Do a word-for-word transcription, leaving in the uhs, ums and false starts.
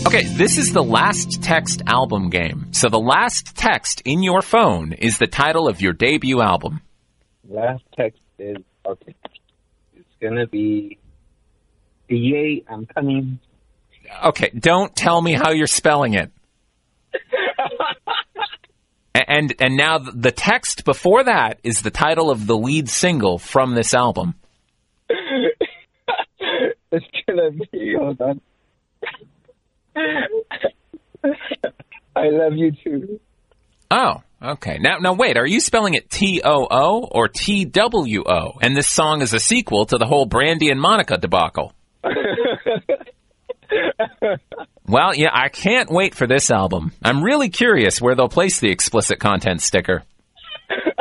Okay, this is the Last Text album game. So the last text in your phone is the title of your debut album. Last text is, okay, it's going to be, yay, I'm coming. Okay, don't tell me how you're spelling it. and and now the text before that is the title of the lead single from this album. It's going to be, hold on. I love you too. Oh, okay. Now, now wait, are you spelling it T O O or T W O? And this song is a sequel to the whole Brandy and Monica debacle. Well, yeah, I can't wait for this album. I'm really curious where they'll place the explicit content sticker.